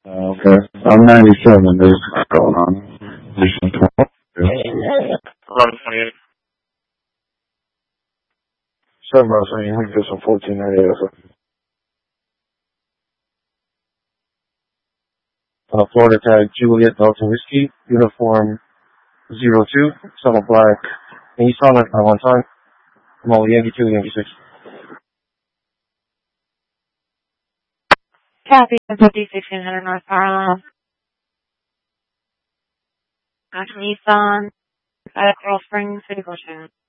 Okay. I'm 97. There's what's going on. Edition 12. 1128. 7 bro, so you think this on 1498 or something. Florida tag Juliet Delta Whiskey, uniform 02, Summer Black. And you saw that by one time. I'm all Yankee 2, Yankee 6. Copy, 5600 North Harlem. Nissan, Coral Springs, City Ocean.